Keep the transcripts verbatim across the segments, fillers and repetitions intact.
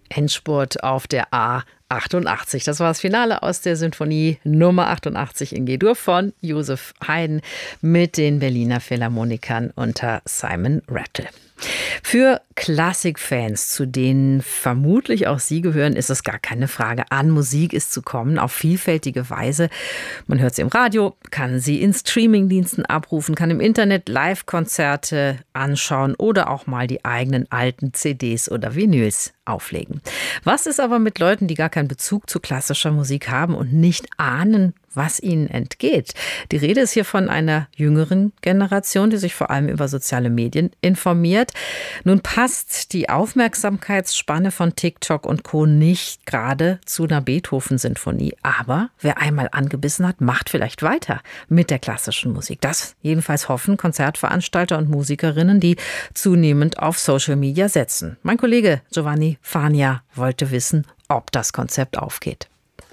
Endspurt auf der A achtundachtzig. Das war das Finale aus der Sinfonie Nummer achtundachtzig in G-Dur von Josef Haydn mit den Berliner Philharmonikern unter Simon Rattle. Für Klassikfans, zu denen vermutlich auch Sie gehören, ist es gar keine Frage. An Musik ist zu kommen, auf vielfältige Weise. Man hört sie im Radio, kann sie in Streamingdiensten abrufen, kann im Internet Live-Konzerte anschauen oder auch mal die eigenen alten C Ds oder Vinyls auflegen. Was ist aber mit Leuten, die gar keinen Bezug zu klassischer Musik haben und nicht ahnen, was ihnen entgeht? Die Rede ist hier von einer jüngeren Generation, die sich vor allem über soziale Medien informiert. Nun passt die Aufmerksamkeitsspanne von TikTok und Co. nicht gerade zu einer Beethoven-Sinfonie. Aber wer einmal angebissen hat, macht vielleicht weiter mit der klassischen Musik. Das jedenfalls hoffen Konzertveranstalter und Musikerinnen, die zunehmend auf Social Media setzen. Mein Kollege Giovanni Fania wollte wissen, ob das Konzept aufgeht.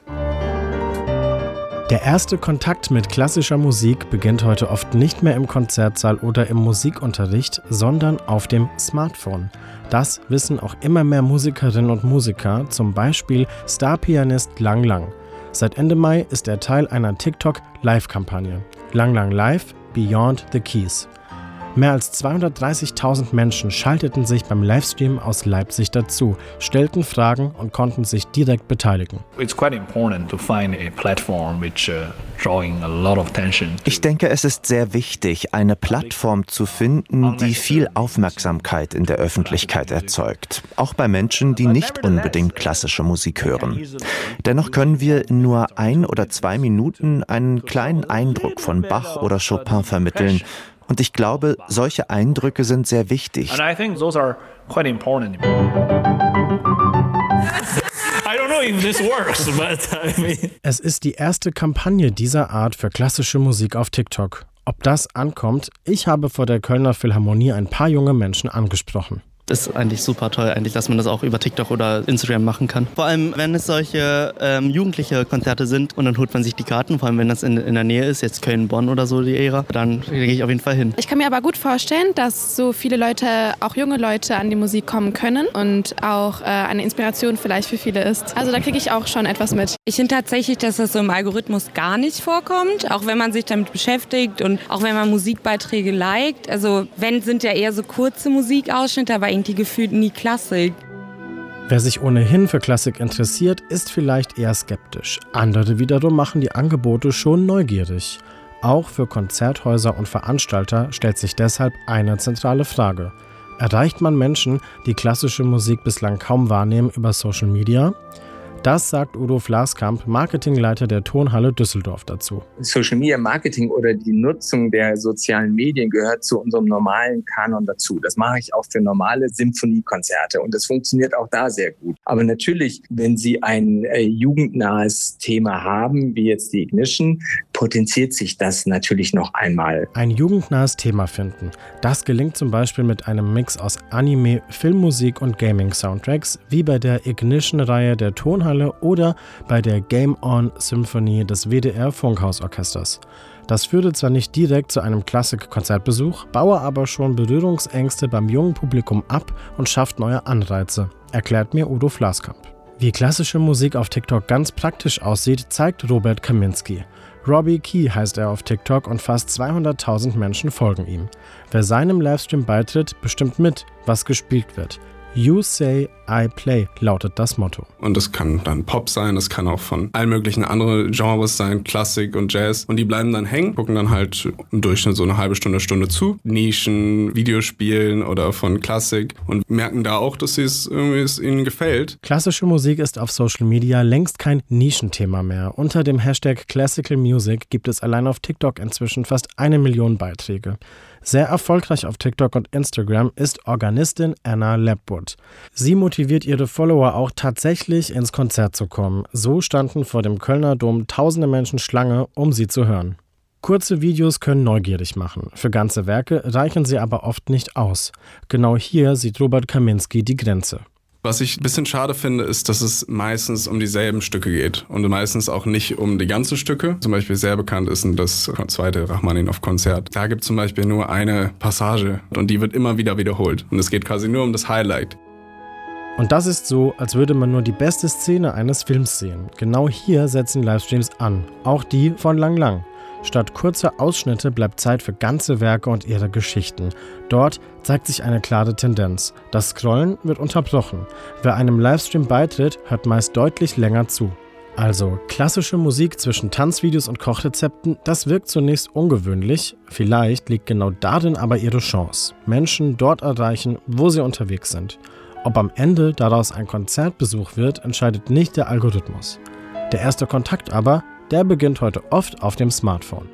Der erste Kontakt mit klassischer Musik beginnt heute oft nicht mehr im Konzertsaal oder im Musikunterricht, sondern auf dem Smartphone. Das wissen auch immer mehr Musikerinnen und Musiker, zum Beispiel Starpianist Lang Lang. Seit Ende Mai ist er Teil einer TikTok-Live-Kampagne. Lang Lang Live – Beyond the Keys. Mehr als zweihundertdreißigtausend Menschen schalteten sich beim Livestream aus Leipzig dazu, stellten Fragen und konnten sich direkt beteiligen. Ich denke, es ist sehr wichtig, eine Plattform zu finden, die viel Aufmerksamkeit in der Öffentlichkeit erzeugt, auch bei Menschen, die nicht unbedingt klassische Musik hören. Dennoch können wir in nur ein oder zwei Minuten einen kleinen Eindruck von Bach oder Chopin vermitteln. Und ich glaube, solche Eindrücke sind sehr wichtig. Es ist die erste Kampagne dieser Art für klassische Musik auf TikTok. Ob das ankommt? Ich habe vor der Kölner Philharmonie ein paar junge Menschen angesprochen. Das ist eigentlich super toll, eigentlich, dass man das auch über TikTok oder Instagram machen kann. Vor allem, wenn es solche ähm, jugendliche Konzerte sind und dann holt man sich die Karten, vor allem wenn das in, in der Nähe ist, jetzt Köln, Bonn oder so die Ära, dann gehe ich auf jeden Fall hin. Ich kann mir aber gut vorstellen, dass so viele Leute, auch junge Leute, an die Musik kommen können und auch äh, eine Inspiration vielleicht für viele ist. Also da kriege ich auch schon etwas mit. Ich finde tatsächlich, dass das so im Algorithmus gar nicht vorkommt, auch wenn man sich damit beschäftigt und auch wenn man Musikbeiträge liked. Also wenn, sind ja eher so kurze Musikausschnitte, aber irgendwie gefühlt nie Klassik. Wer sich ohnehin für Klassik interessiert, ist vielleicht eher skeptisch. Andere wiederum machen die Angebote schon neugierig. Auch für Konzerthäuser und Veranstalter stellt sich deshalb eine zentrale Frage. Erreicht man Menschen, die klassische Musik bislang kaum wahrnehmen, über Social Media? Das sagt Udo Flaskamp, Marketingleiter der Tonhalle Düsseldorf, dazu. Social Media Marketing oder die Nutzung der sozialen Medien gehört zu unserem normalen Kanon dazu. Das mache ich auch für normale Symphoniekonzerte und das funktioniert auch da sehr gut. Aber natürlich, wenn Sie ein äh, jugendnahes Thema haben, wie jetzt die Ignition, potenziert sich das natürlich noch einmal. Ein jugendnahes Thema finden. Das gelingt zum Beispiel mit einem Mix aus Anime, Filmmusik und Gaming-Soundtracks, wie bei der Ignition-Reihe der Tonhalle oder bei der Game On Symphonie des W D R Funkhausorchesters. Das führte zwar nicht direkt zu einem Klassik-Konzertbesuch, baue aber schon Berührungsängste beim jungen Publikum ab und schafft neue Anreize, erklärt mir Udo Flaskamp. Wie klassische Musik auf TikTok ganz praktisch aussieht, zeigt Robert Kaminski. Robbie Key heißt er auf TikTok und fast zweihunderttausend Menschen folgen ihm. Wer seinem Livestream beitritt, bestimmt mit, was gespielt wird. You say, I play, lautet das Motto. Und das kann dann Pop sein, das kann auch von allen möglichen anderen Genres sein, Klassik und Jazz. Und die bleiben dann hängen, gucken dann halt im Durchschnitt so eine halbe Stunde, Stunde zu. Nischen, Videospielen oder von Klassik und merken da auch, dass es irgendwie es ihnen gefällt. Klassische Musik ist auf Social Media längst kein Nischenthema mehr. Unter dem Hashtag Classical Music gibt es allein auf TikTok inzwischen fast eine Million Beiträge. Sehr erfolgreich auf TikTok und Instagram ist Organistin Anna Lepwood. Sie motiviert ihre Follower auch tatsächlich ins Konzert zu kommen. So standen vor dem Kölner Dom tausende Menschen Schlange, um sie zu hören. Kurze Videos können neugierig machen. Für ganze Werke reichen sie aber oft nicht aus. Genau hier sieht Robert Kaminski die Grenze. Was ich ein bisschen schade finde, ist, dass es meistens um dieselben Stücke geht und meistens auch nicht um die ganzen Stücke. Zum Beispiel sehr bekannt ist das zweite Rachmaninow-Konzert. Da gibt es zum Beispiel nur eine Passage und die wird immer wieder wiederholt und es geht quasi nur um das Highlight. Und das ist so, als würde man nur die beste Szene eines Films sehen. Genau hier setzen Livestreams an, auch die von Lang Lang. Statt kurzer Ausschnitte bleibt Zeit für ganze Werke und ihre Geschichten. Dort zeigt sich eine klare Tendenz. Das Scrollen wird unterbrochen. Wer einem Livestream beitritt, hört meist deutlich länger zu. Also klassische Musik zwischen Tanzvideos und Kochrezepten, das wirkt zunächst ungewöhnlich. Vielleicht liegt genau darin aber ihre Chance. Menschen dort erreichen, wo sie unterwegs sind. Ob am Ende daraus ein Konzertbesuch wird, entscheidet nicht der Algorithmus. Der erste Kontakt aber, der beginnt heute oft auf dem Smartphone.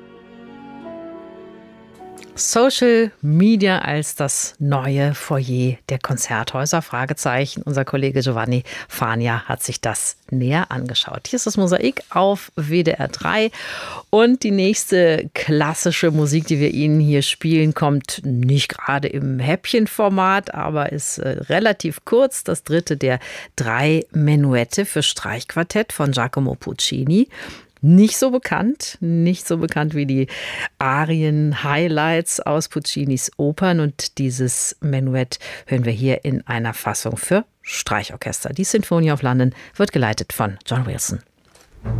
Social Media als das neue Foyer der Konzerthäuser? Fragezeichen. Unser Kollege Giovanni Fania hat sich das näher angeschaut. Hier ist das Mosaik auf W D R drei und die nächste klassische Musik, die wir Ihnen hier spielen, kommt nicht gerade im Häppchenformat, aber ist äh, relativ kurz. Das dritte der drei Menuette für Streichquartett von Giacomo Puccini. Nicht so bekannt, nicht so bekannt wie die Arien-Highlights aus Puccinis Opern. Und dieses Menuett hören wir hier in einer Fassung für Streichorchester. Die Symphony of London wird geleitet von John Wilson.